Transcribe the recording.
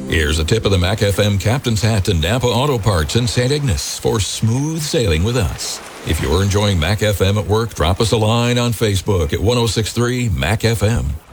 Here's a tip of the Mac FM Captain's Hat to Napa Auto Parts in St. Ignace for smooth sailing with us. If you're enjoying Mac FM at work, drop us a line on Facebook at 1063 Mac FM.